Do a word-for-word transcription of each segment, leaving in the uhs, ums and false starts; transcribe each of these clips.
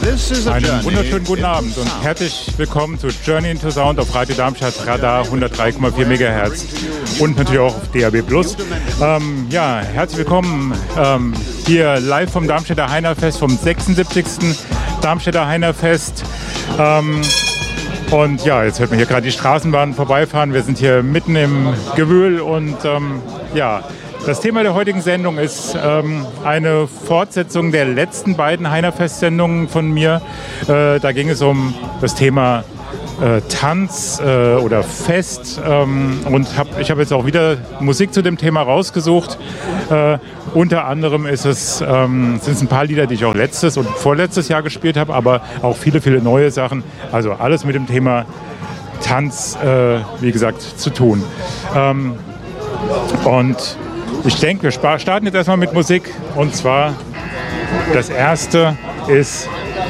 Einen wunderschönen guten Abend und herzlich willkommen zu Journey into Sound auf Radio Darmstadt Radar hundertdrei Komma vier Megahertz und natürlich auch auf D A B Plus. Ähm, ja, herzlich willkommen ähm, hier live vom Darmstädter Heinerfest, vom sechsundsiebzigsten Darmstädter Heinerfest. Ähm, und ja, jetzt hört man hier gerade die Straßenbahn vorbeifahren. Wir sind hier mitten im Gewühl und ähm, ja, das Thema der heutigen Sendung ist ähm, eine Fortsetzung der letzten beiden Heinerfest-Sendungen von mir. Äh, da ging es um das Thema äh, Tanz äh, oder Fest. Ähm, und hab, ich habe jetzt auch wieder Musik zu dem Thema rausgesucht. Äh, unter anderem ist es, ähm, sind es ein paar Lieder, die ich auch letztes und vorletztes Jahr gespielt habe, aber auch viele, viele neue Sachen. Also alles mit dem Thema Tanz, äh, wie gesagt, zu tun. Ähm, und Ich denke, wir starten jetzt erstmal mit Musik und zwar das erste ist,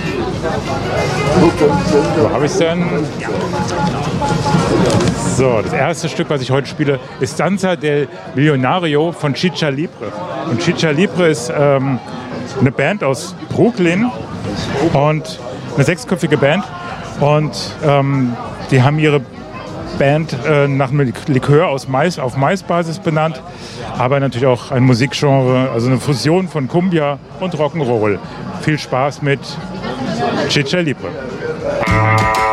wo habe ich es denn? So, das erste Stück, was ich heute spiele, ist Danza del Millonario von Chicha Libre. Und Chicha Libre ist ähm, eine Band aus Brooklyn und eine sechsköpfige Band und ähm, die haben ihre Band äh, nach einem Likör aus Mais, auf Mais-Basis benannt, aber natürlich auch ein Musikgenre, also eine Fusion von Cumbia und Rock'n'Roll. Viel Spaß mit Chicha Libre.